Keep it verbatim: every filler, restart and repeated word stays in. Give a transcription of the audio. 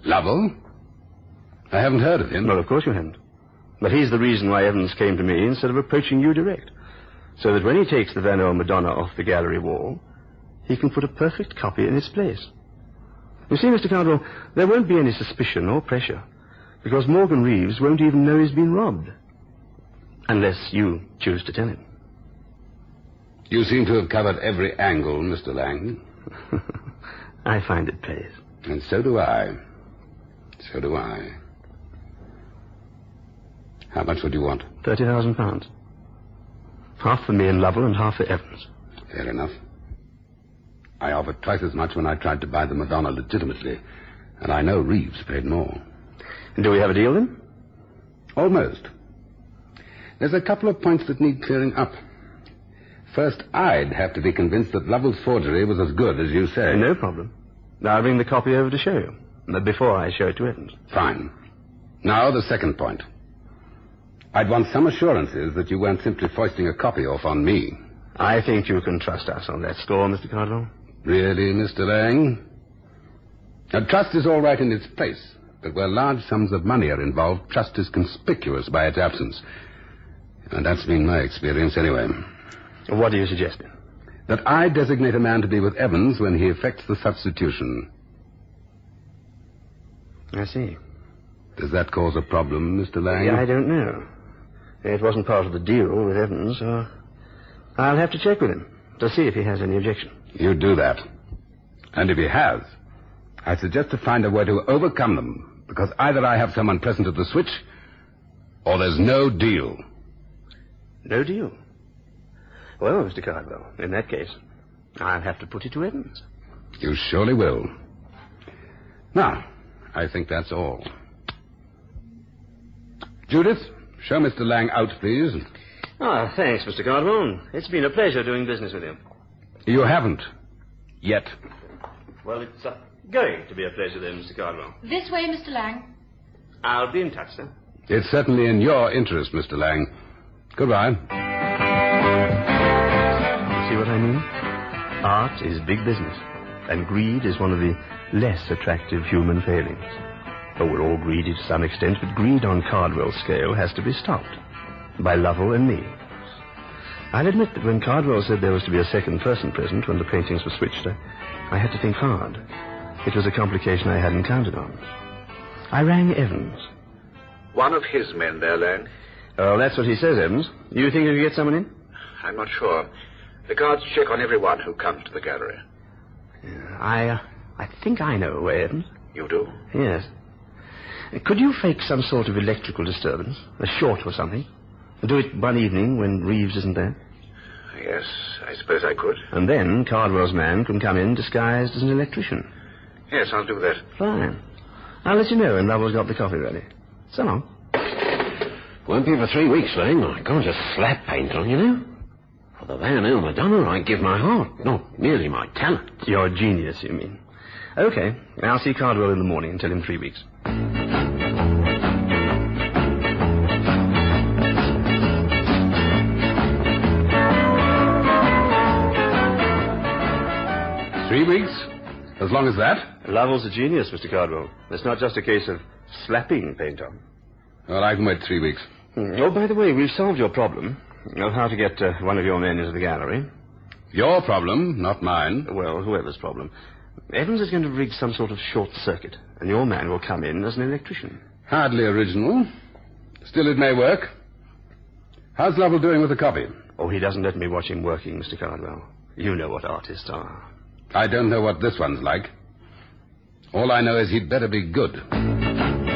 Lovell? I haven't heard of him. Well, of course you haven't. But he's the reason why Evans came to me instead of approaching you direct. So that when he takes the Van Eyck Madonna off the gallery wall, he can put a perfect copy in its place. You see, Mister Cardwell, there won't be any suspicion or pressure, because Morgan Reeves won't even know he's been robbed. Unless you choose to tell him. You seem to have covered every angle, Mister Lang. I find it pays. And so do I. So do I. How much would you want? Thirty thousand pounds. Half for me and Lovell and half for Evans. Fair enough. I offered twice as much when I tried to buy the Madonna legitimately, and I know Reeves paid more. And do we have a deal, then? Almost. There's a couple of points that need clearing up. First, I'd have to be convinced that Lovell's forgery was as good as you say. No problem. Now I'll bring the copy over to show you, but before I show it to Evans. Fine. Now the second point. I'd want some assurances that you weren't simply foisting a copy off on me. I think you can trust us on that score, Mister Cardwell. Really, Mister Lang? Now, trust is all right in its place, but where large sums of money are involved, trust is conspicuous by its absence. And that's been my experience anyway. What do you suggest, then? That I designate a man to be with Evans when he effects the substitution. I see. Does that cause a problem, Mister Lang? Yeah, I don't know. It wasn't part of the deal with Evans, so I'll have to check with him to see if he has any objection. You do that. And if he has, I suggest to find a way to overcome them, because either I have someone present at the switch, or there's no deal. No deal? Well, Mister Cardwell, in that case, I'll have to put it to Evans. You surely will. Now, I think that's all. Judith, show Mister Lang out, please. Ah, thanks, Mister Cardwell. It's been a pleasure doing business with you. You haven't. Yet. Well, it's uh, going to be a pleasure then, Mister Cardwell. This way, Mister Lang. I'll be in touch, sir. It's certainly in your interest, Mister Lang. Goodbye. See what I mean? Art is big business, and greed is one of the less attractive human failings. Oh, we're all greedy to some extent, but greed on Cardwell's scale has to be stopped. By Lovell and me. I'll admit that when Cardwell said there was to be a second person present when the paintings were switched, I, I had to think hard. It was a complication I hadn't counted on. I rang Evans. One of his men there, Lang. Oh, that's what he says, Evans. You think you can get someone in? I'm not sure. The guards check on everyone who comes to the gallery. Yeah, I, uh, I think I know a way, Evans. You do? Yes. Could you fake some sort of electrical disturbance, a short or something? Do it one evening when Reeves isn't there? Yes, I suppose I could. And then Cardwell's man can come in disguised as an electrician. Yes, I'll do that. Fine. I'll let you know when Lovell's got the coffee ready. So long. Won't be for three weeks, Lang. I can't just slap paint on, you know. For the Van Eyck Madonna, I give my heart, not merely my talent. Your genius, you mean. Okay, I'll see Cardwell in the morning and tell him three weeks. Three weeks? As long as that? Lovell's a genius, Mister Cardwell. It's not just a case of slapping paint on. Well, I can wait three weeks. Oh, by the way, we've solved your problem of how to get uh, one of your men into the gallery. Your problem, not mine. Well, whoever's problem. Evans is going to rig some sort of short circuit, and your man will come in as an electrician. Hardly original. Still, it may work. How's Lovell doing with the copy? Oh, he doesn't let me watch him working, Mister Cardwell. You know what artists are. I don't know what this one's like. All I know is he'd better be good.